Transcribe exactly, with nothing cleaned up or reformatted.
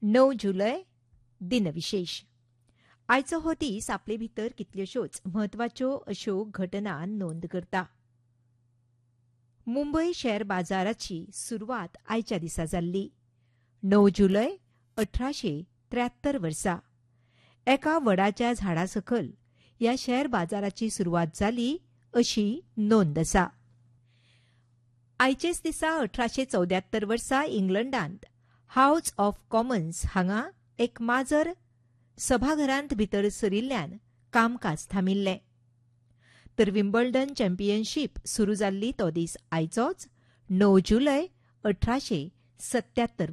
णव जुलय दिनविशेष. आयचो हो दीस आपले भितर कितल्योश्योच म्हत्वाच्यो अश्यो घटना नोंद करता. मुंबय शेअर बाजाराची सुरवात आयच्या दिसा जाल्ली. णव जुलय अठराशे त्र्यात्तर वर्सा एका वडाच्या झाडा सकल ह्या शेअर बाजाराची सुरवात जाली अशी नोंद आसा. आयचेच दिसा अठराशे चौद्यात्तर वर्सा इंग्लंडांत हाऊस ऑफ कॉमन्स हांगा एक माजर सभाघरांत भितर सरिल्ल्यान कामकाज थांबिल्लें. तर विम्बल्डन चॅम्पियनशीप सुरू जाल्ली तो दीस आयचोच णव जुलय अठराशे सत्त्यात्तर